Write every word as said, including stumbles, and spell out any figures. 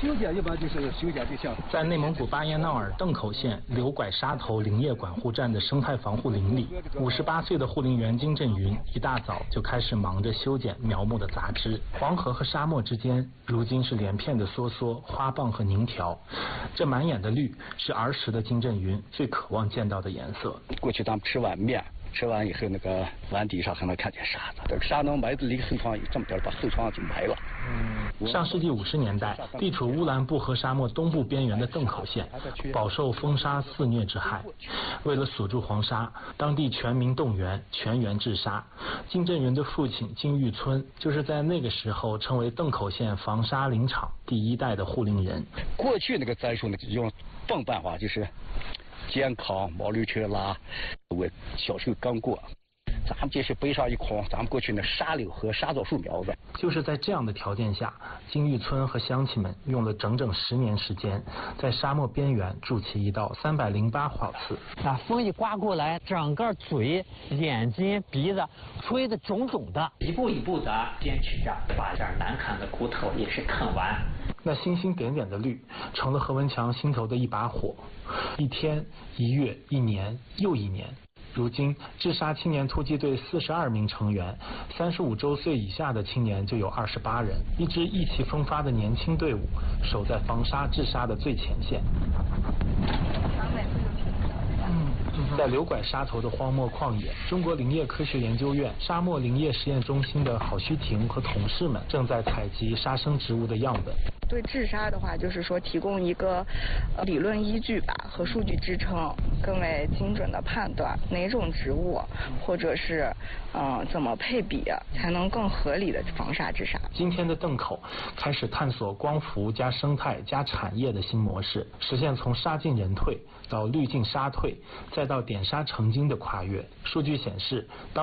修剪一般就是修剪对象。 在内蒙古巴彦淖尔邓口县柳拐沙头林业管护站的生态防护林里，五十八岁的护林员金振云一大早就开始忙着修剪苗木的杂枝。黄河和沙漠之间，如今是连片的梭梭、花瓣和泥条，这满眼的绿是儿时的金振云最渴望见到的颜色。 过去咱们吃碗面。吃完以后，那个碗底上还能看见沙子，这个沙能埋的离后窗这么点，把后窗就埋了。 嗯，上世纪五十年代，地处乌兰布和沙漠东部边缘的邓口县，饱受风沙肆虐之害。为了锁住黄沙，当地全民动员，全员治沙。金振云的父亲金玉村，就是在那个时候成为邓口县防沙林场第一代的护林人。 过去那个栽树那个用泵办法就是。肩扛毛驴车拉，我小时候刚过，咱们这是背上一筐，咱们过去那沙柳和沙枣树苗子。 就是在这样的条件下，金玉村和乡亲们用了整整十年时间，在沙漠边缘筑起一道三百零八号次。 那风一刮过来，整个嘴、眼睛、鼻子吹得肿肿的，一步一步的坚持着，把这难啃的骨头也是啃完。 那星星点点的绿，成了何文强心头的一把火。一天、一月、一年又一年，如今治沙青年突击队四十二名成员，三十五周岁以下的青年就有二十八人，一支意气风发的年轻队伍，守在防沙治沙的最前线。在柳拐沙头的荒漠旷野，中国林业科学研究院沙漠林业实验中心的郝旭婷和同事们正在采集沙生植物的样本。 对治沙的话，就是说提供一个呃理论依据吧和数据支撑，更为精准的判断哪种植物或者是嗯、呃、怎么配比才能更合理的防沙治沙。 今天的邓口开始探索光伏加生态加产业的新模式，实现从沙进人退到绿进沙退，再到点沙成金的跨越。数据显示，当